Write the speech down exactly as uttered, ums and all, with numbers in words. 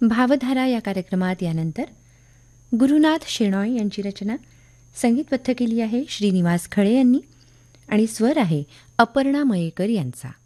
भावधारा या कार्यक्रमात यानंतर गुरुनाथ शेणॉय यांची रचना संगीतबद्ध केली आहे श्रीनिवास खळे यांनी आणि स्वर आहे अपर्णा मयेकर यांचा.